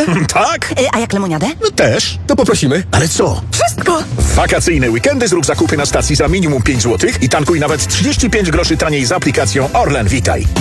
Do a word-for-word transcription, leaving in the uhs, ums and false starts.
Tak? Y, A jak lemoniadę? Też. To poprosimy. Ale co? Wszystko! W wakacyjne weekendy zrób zakupy na stacji za minimum pięć złotych i tankuj nawet trzydzieści pięć groszy taniej z aplikacją Orlen Witaj.